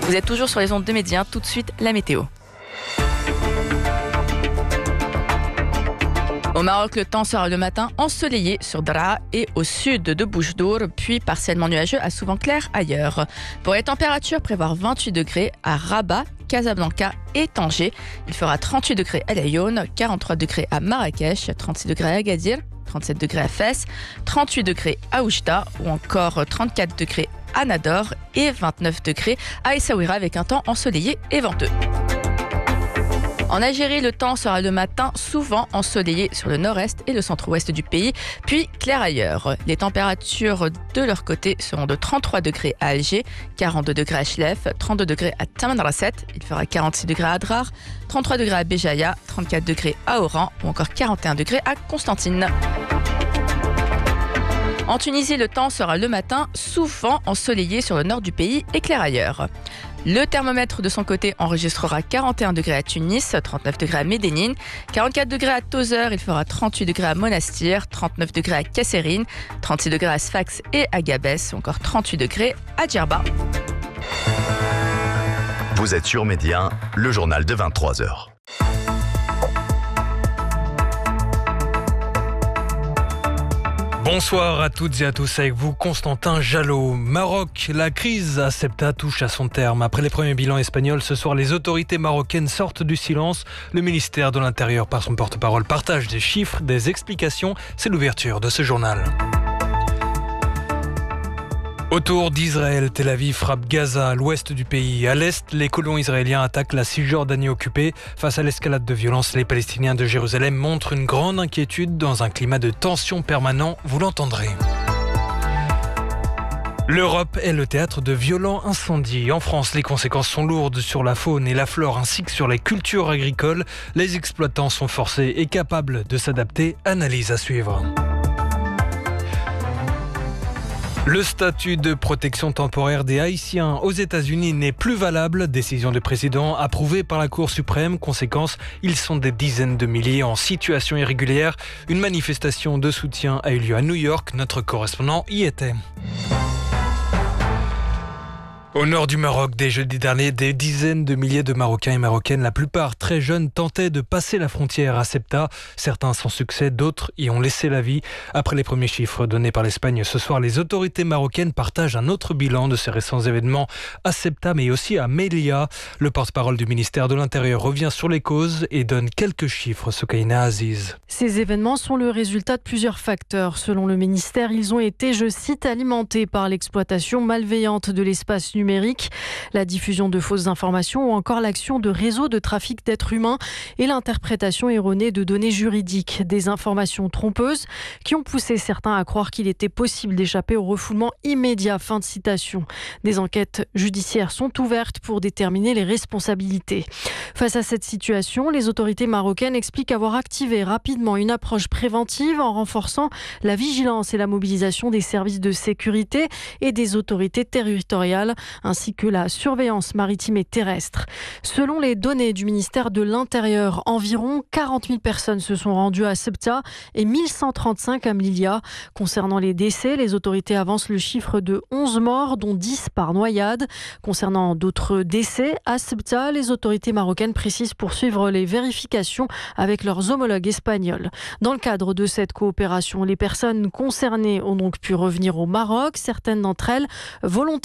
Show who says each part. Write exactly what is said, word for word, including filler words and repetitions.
Speaker 1: Vous êtes toujours sur les ondes de Médien, tout de suite la météo. Au Maroc, le temps sera le matin ensoleillé sur Draa et au sud de Boujdour, puis partiellement nuageux à souvent clair ailleurs. Pour les températures, prévoir vingt-huit degrés à Rabat, Casablanca et Tanger. Il fera trente-huit degrés à Laayoune, quarante-trois degrés à Marrakech, trente-six degrés à Agadir, trente-sept degrés à Fès, trente-huit degrés à Oujda ou encore trente-quatre degrés à Nador et vingt-neuf degrés à Essaouira avec un temps ensoleillé et venteux. En Algérie, le temps sera le matin souvent ensoleillé sur le nord-est et le centre-ouest du pays, puis clair ailleurs. Les températures de leur côté seront de trente-trois degrés à Alger, quarante-deux degrés à Chlef, trente-deux degrés à Tamanrasset, il fera quarante-six degrés à Adrar, trente-trois degrés à Béjaïa, trente-quatre degrés à Oran ou encore quarante et un degrés à Constantine. En Tunisie, le temps sera le matin souvent ensoleillé sur le nord du pays et clair ailleurs. Le thermomètre de son côté enregistrera quarante et un degrés à Tunis, trente-neuf degrés à Médénine, quarante-quatre degrés à Tozeur, il fera trente-huit degrés à Monastir, trente-neuf degrés à Kasserine, trente-six degrés à Sfax et à Gabès, ou encore trente-huit degrés à Djerba.
Speaker 2: Vous êtes sur Médien, le journal de vingt-trois heures.
Speaker 3: Bonsoir à toutes et à tous, avec vous Constantin Jalot. Maroc, la crise à Ceuta touche à son terme. Après les premiers bilans espagnols, ce soir les autorités marocaines sortent du silence. Le ministère de l'Intérieur, par son porte-parole, partage des chiffres, des explications. C'est l'ouverture de ce journal. Autour d'Israël, Tel Aviv frappe Gaza, à l'ouest du pays. À l'est, les colons israéliens attaquent la Cisjordanie occupée. Face à l'escalade de violence, les Palestiniens de Jérusalem montrent une grande inquiétude dans un climat de tension permanent, vous l'entendrez. L'Europe est le théâtre de violents incendies. En France, les conséquences sont lourdes sur la faune et la flore ainsi que sur les cultures agricoles. Les exploitants sont forcés et capables de s'adapter. Analyse à suivre. Le statut de protection temporaire des Haïtiens aux États-Unis n'est plus valable. Décision du président approuvée par la Cour suprême. Conséquence, ils sont des dizaines de milliers en situation irrégulière. Une manifestation de soutien a eu lieu à New York. Notre correspondant y était. Au nord du Maroc, dès jeudi dernier, des dizaines de milliers de Marocains et Marocaines, la plupart très jeunes, tentaient de passer la frontière à Ceuta. Certains sans succès, d'autres y ont laissé la vie. Après les premiers chiffres donnés par l'Espagne ce soir, les autorités marocaines partagent un autre bilan de ces récents événements à Ceuta, mais aussi à Melilla. Le porte-parole du ministère de l'Intérieur revient sur les causes et donne quelques chiffres. Soukaina Aziz.
Speaker 4: Ces événements sont le résultat de plusieurs facteurs. Selon le ministère, ils ont été, je cite, alimentés par l'exploitation malveillante de l'espace numérique, la diffusion de fausses informations ou encore l'action de réseaux de trafic d'êtres humains et l'interprétation erronée de données juridiques. Des informations trompeuses qui ont poussé certains à croire qu'il était possible d'échapper au refoulement immédiat. Fin de citation. Des enquêtes judiciaires sont ouvertes pour déterminer les responsabilités. Face à cette situation, les autorités marocaines expliquent avoir activé rapidement une approche préventive en renforçant la vigilance et la mobilisation des services de sécurité et des autorités territoriales, ainsi que la surveillance maritime et terrestre. Selon les données du ministère de l'Intérieur, environ quarante mille personnes se sont rendues à Ceuta et mille cent trente-cinq à Melilla. Concernant les décès, les autorités avancent le chiffre de onze morts, dont dix par noyade. Concernant d'autres décès, à Ceuta, les autorités marocaines précisent poursuivre les vérifications avec leurs homologues espagnols. Dans le cadre de cette coopération, les personnes concernées ont donc pu revenir au Maroc, certaines d'entre elles volontairement